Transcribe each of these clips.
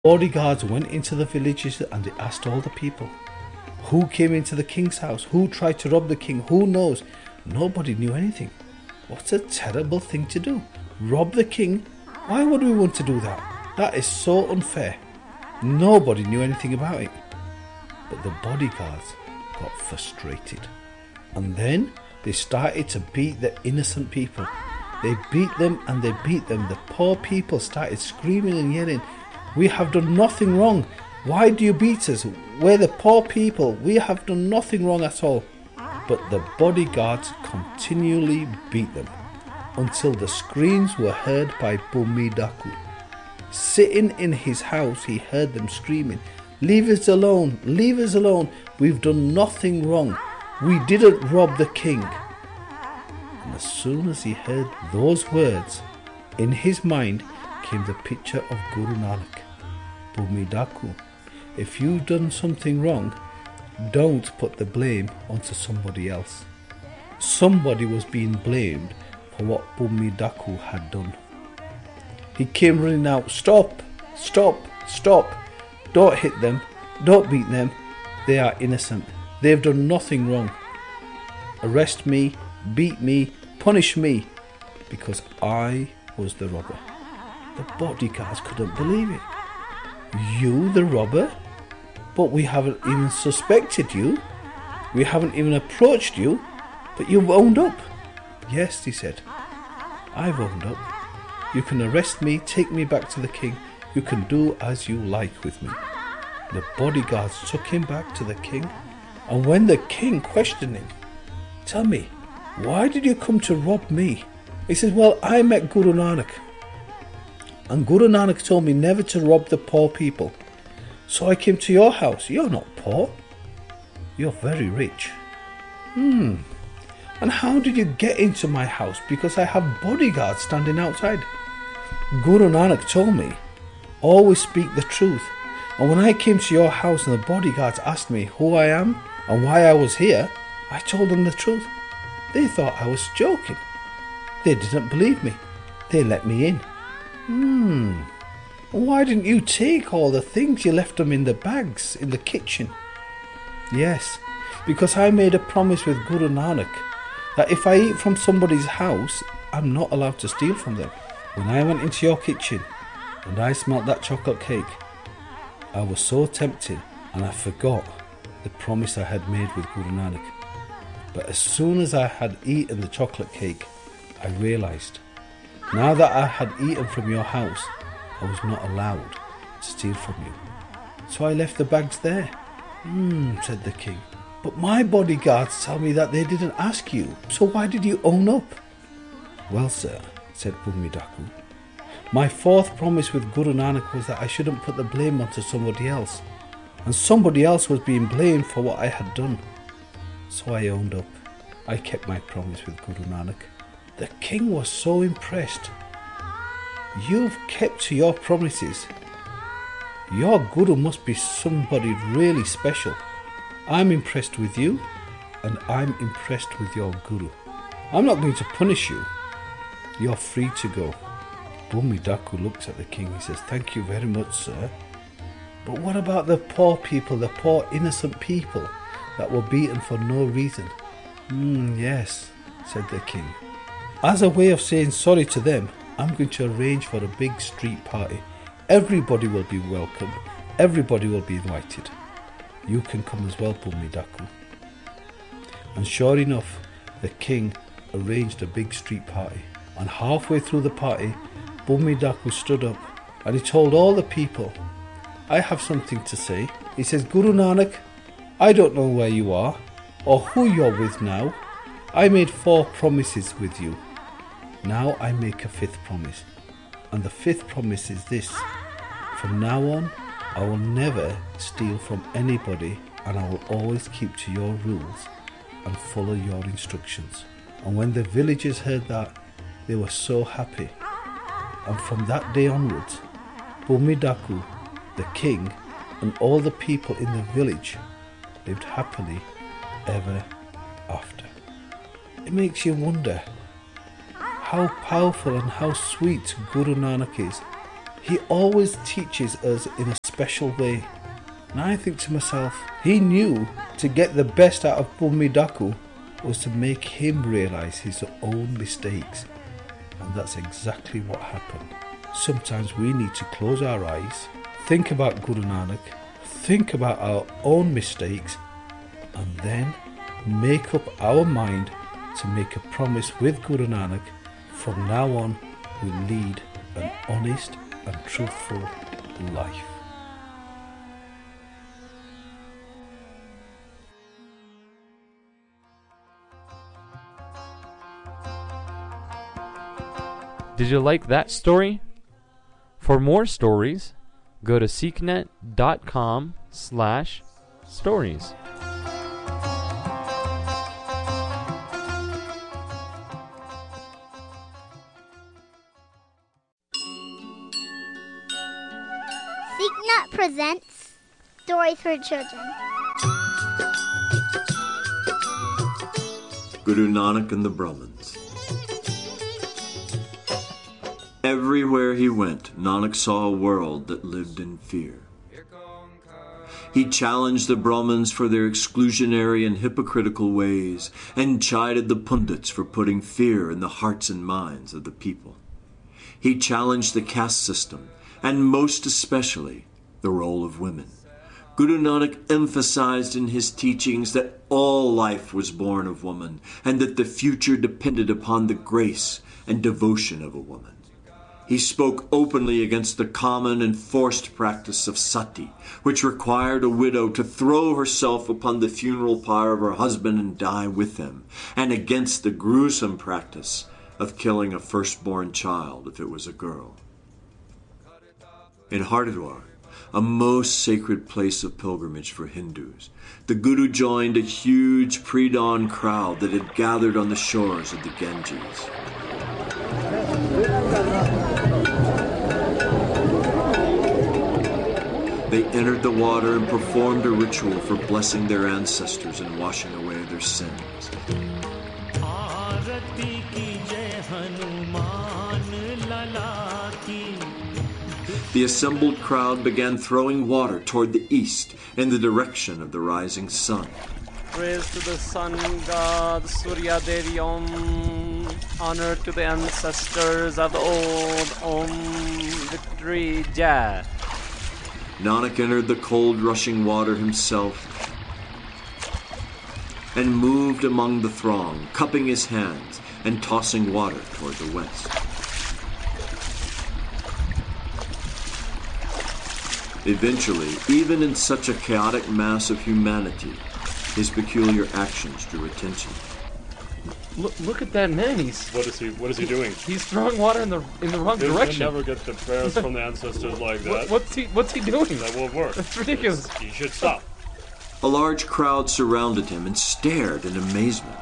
Bodyguards went into the villages and they asked all the people, who came into the king's house? Who tried to rob the king? Who knows? Nobody knew anything. What a terrible thing to do. Rob the king? Why would we want to do that? That is so unfair. Nobody knew anything about it. But the bodyguards got frustrated. And then they started to beat the innocent people. They beat them and they beat them. The poor people started screaming and yelling, "We have done nothing wrong. Why do you beat us? We're the poor people. We have done nothing wrong at all." But the bodyguards continually beat them until the screams were heard by Bhumidakku. Sitting in his house, he heard them screaming, "Leave us alone, leave us alone. We've done nothing wrong. We didn't rob the king." And as soon as he heard those words, in his mind came the picture of Guru Nanak. Bhumidakku, if you've done something wrong, don't put the blame onto somebody else. Somebody was being blamed for what Bhumidakku had done. He came running out, "Stop, stop, stop. Don't hit them, don't beat them. They are innocent. They've done nothing wrong. Arrest me, beat me, punish me, because I was the robber." The bodyguards couldn't believe it. "You, the robber? But we haven't even suspected you. We haven't even approached you, but you've owned up." "Yes," he said, "I've owned up. You can arrest me, take me back to the king. You can do as you like with me." The bodyguards took him back to the king, and when the king questioned him, "Tell me, why did you come to rob me?" He said, "Well, I met Guru Nanak, and Guru Nanak told me never to rob the poor people. So I came to your house. You're not poor. You're very rich." "And how did you get into my house? Because I have bodyguards standing outside." "Guru Nanak told me, always speak the truth. And when I came to your house and the bodyguards asked me who I am and why I was here, I told them the truth. They thought I was joking. They didn't believe me. They let me in." "Why didn't you take all the things? You left them in the bags in the kitchen." "Yes, because I made a promise with Guru Nanak that if I eat from somebody's house, I'm not allowed to steal from them. When I went into your kitchen and I smelt that chocolate cake, I was so tempted and I forgot the promise I had made with Guru Nanak. But as soon as I had eaten the chocolate cake, I realized, now that I had eaten from your house, I was not allowed to steal from you. So I left the bags there." Said the king. "But my bodyguards tell me that they didn't ask you. So why did you own up?" "Well, sir," said Bhumidakku, "my fourth promise with Guru Nanak was that I shouldn't put the blame onto somebody else. And somebody else was being blamed for what I had done. So I owned up. I kept my promise with Guru Nanak." The king was so impressed. "You've kept to your promises. Your Guru must be somebody really special. I'm impressed with you, and I'm impressed with your Guru. I'm not going to punish you. You're free to go." Bhumidakku looks at the king. He says, "Thank you very much, sir. But what about the poor people, the poor innocent people that were beaten for no reason?" "Yes," said the king. "As a way of saying sorry to them, I'm going to arrange for a big street party. Everybody will be welcome. Everybody will be invited. You can come as well, Bhumidakku." And sure enough, the king arranged a big street party. And halfway through the party, Bhumidakku stood up and he told all the people, "I have something to say." He says, "Guru Nanak, I don't know where you are or who you're with now. I made 4 promises with you. Now I make a 5th promise. And the 5th promise is this. From now on, I will never steal from anybody, and I will always keep to your rules and follow your instructions." And when the villagers heard that, they were so happy. And from that day onwards, Bhumidakku, the king, and all the people in the village lived happily ever after. It makes you wonder how powerful and how sweet Guru Nanak is, He always teaches us in a special way. And I think to myself, he knew to get the best out of Bhumidhaku was to make him realise his own mistakes. And that's exactly what happened. Sometimes we need to close our eyes, think about Guru Nanak, think about our own mistakes, and then make up our mind to make a promise with Guru Nanak. From now on, we lead an honest and truthful life. Did you like that story? For more stories, go to seeknet.com/stories. SeekNet presents Stories for Children. Guru Nanak and the Brahmins. Everywhere he went, Nanak saw a world that lived in fear. He challenged the Brahmins for their exclusionary and hypocritical ways, and chided the pundits for putting fear in the hearts and minds of the people. He challenged the caste system, and most especially the role of women. Guru Nanak emphasized in his teachings that all life was born of woman, and that the future depended upon the grace and devotion of a woman. He spoke openly against the common and forced practice of sati, which required a widow to throw herself upon the funeral pyre of her husband and die with him, and against the gruesome practice of killing a firstborn child if it was a girl. In Haridwar, a most sacred place of pilgrimage for Hindus, the Guru joined a huge pre-dawn crowd that had gathered on the shores of the Ganges. They entered the water and performed a ritual for blessing their ancestors and washing away their sins. The assembled crowd began throwing water toward the east in the direction of the rising sun. Praise to the sun god, Surya Devi Om. Honor to the ancestors of the old. Om. Victory Jai. Nanak entered the cold rushing water himself and moved among the throng, cupping his hands and tossing water toward the west. Eventually, even in such a chaotic mass of humanity, his peculiar actions drew attention. Look at that man. What is he doing? He's throwing water in the wrong direction. You'll never get the prayers from the ancestors like that. What's he doing? That won't work. That's ridiculous. You should stop. A large crowd surrounded him and stared in amazement.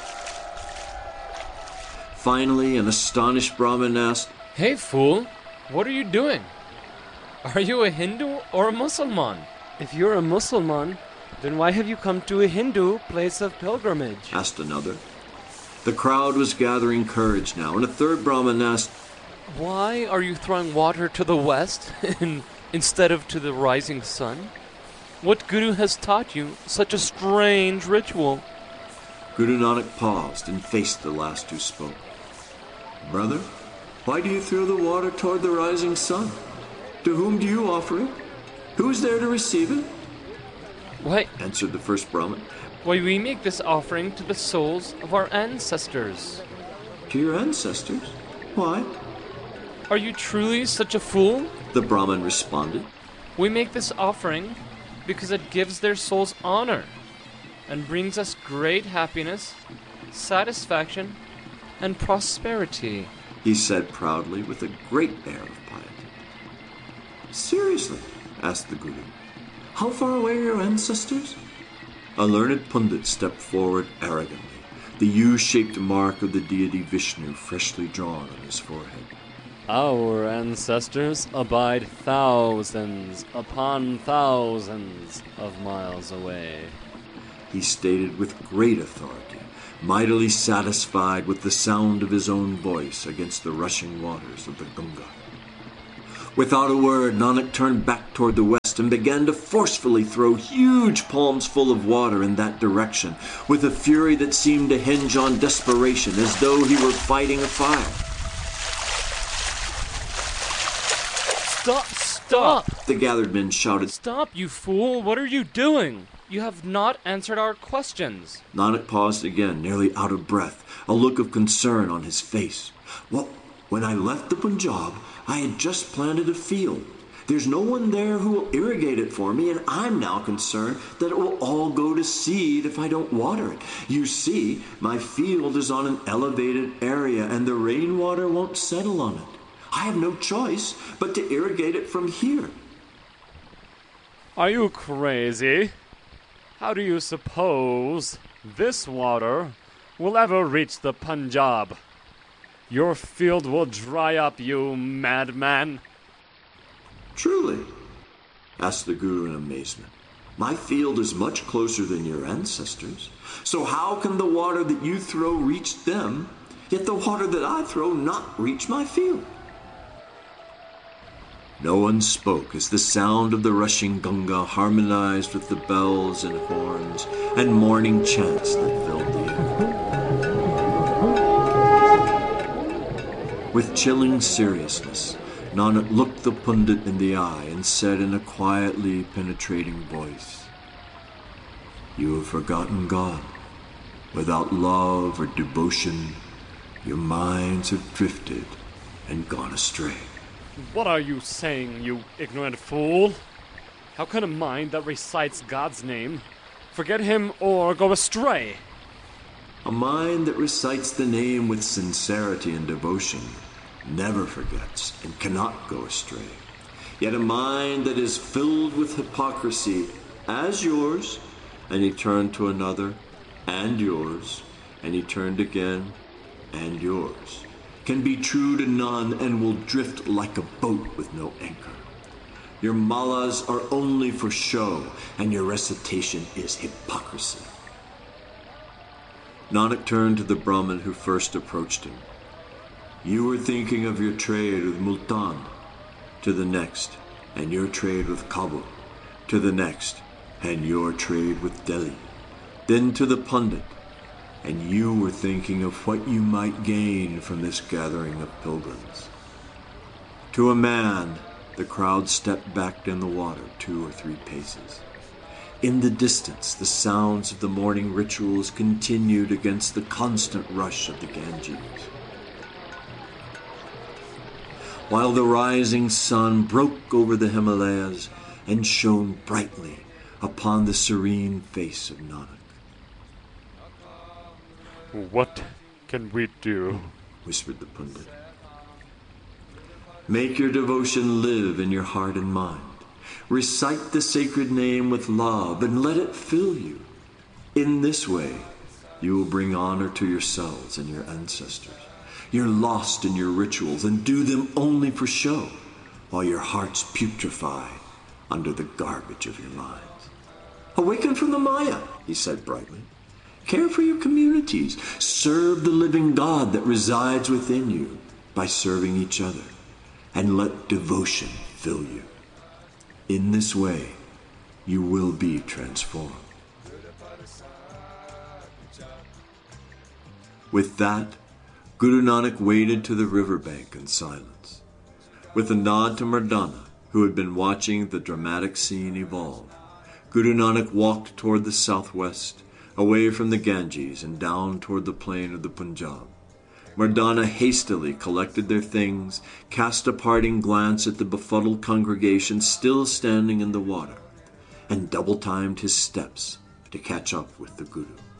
Finally, an astonished Brahmin asked, Hey, fool! What are you doing? Are you a Hindu or a Mussulman? If you're a Mussulman, then why have you come to a Hindu place of pilgrimage? asked another. The crowd was gathering courage now, and a third Brahmin asked, Why are you throwing water to the west instead of to the rising sun? What Guru has taught you such a strange ritual? Guru Nanak paused and faced the last who spoke. Brother, why do you throw the water toward the rising sun? To whom do you offer it? Who is there to receive it? Why, answered the first Brahmin. we make this offering to the souls of our ancestors. To your ancestors? Why? Are you truly such a fool? The Brahmin responded. We make this offering because it gives their souls honor and brings us great happiness, satisfaction, and prosperity, he said proudly with a great air of piety. Seriously? asked the Guru. How far away are your ancestors? A learned pundit stepped forward arrogantly, the U-shaped mark of the deity Vishnu freshly drawn on his forehead. Our ancestors abide thousands upon thousands of miles away, he stated with great authority, mightily satisfied with the sound of his own voice against the rushing waters of the Ganga. Without a word, Nanak turned back toward the west and began to forcefully throw huge palms full of water in that direction, with a fury that seemed to hinge on desperation, as though he were fighting a fire. Stop! The gathered men shouted. Stop, you fool! What are you doing? You have not answered our questions. Nanak paused again, nearly out of breath, a look of concern on his face. Well, when I left the Punjab, I had just planted a field. There's no one there who will irrigate it for me, and I'm now concerned that it will all go to seed if I don't water it. You see, my field is on an elevated area, and the rainwater won't settle on it. I have no choice but to irrigate it from here. Are you crazy? How do you suppose this water will ever reach the Punjab? Your field will dry up, you madman. Truly? Asked the Guru in amazement. My field is much closer than your ancestors. So how can the water that you throw reach them, yet the water that I throw not reach my field? No one spoke as the sound of the rushing Ganga harmonized with the bells and horns and morning chants that filled the air. With chilling seriousness, Nanak looked the Pundit in the eye and said in a quietly penetrating voice, "You have forgotten God. Without love or devotion, your minds have drifted and gone astray." What are you saying, you ignorant fool? How can a mind that recites God's name forget him or go astray? A mind that recites the name with sincerity and devotion never forgets and cannot go astray. Yet a mind that is filled with hypocrisy, as yours, and he turned to another, and yours, and he turned again, and yours, can be true to none and will drift like a boat with no anchor. Your malas are only for show, and your recitation is hypocrisy. Nanak turned to the Brahmin who first approached him. You were thinking of your trade with Multan, to the next, and your trade with Kabul, to the next, and your trade with Delhi, then to the Pundit, and you were thinking of what you might gain from this gathering of pilgrims. To a man, the crowd stepped back in the water 2 or 3 paces. In the distance, the sounds of the morning rituals continued against the constant rush of the Ganges. While the rising sun broke over the Himalayas and shone brightly upon the serene face of Nanak. What can we do? Whispered the Pundit. Make your devotion live in your heart and mind. Recite the sacred name with love and let it fill you. In this way, you will bring honor to yourselves and your ancestors. You're lost in your rituals and do them only for show, while your hearts putrefy under the garbage of your minds. Awaken from the Maya, he said brightly. Care for your communities. Serve the living God that resides within you by serving each other, and let devotion fill you. In this way, you will be transformed. With that, Guru Nanak waded to the riverbank in silence. With a nod to Mardana, who had been watching the dramatic scene evolve, Guru Nanak walked toward the southwest, away from the Ganges and down toward the plain of the Punjab. Mardana hastily collected their things, cast a parting glance at the befuddled congregation still standing in the water, and double-timed his steps to catch up with the Guru.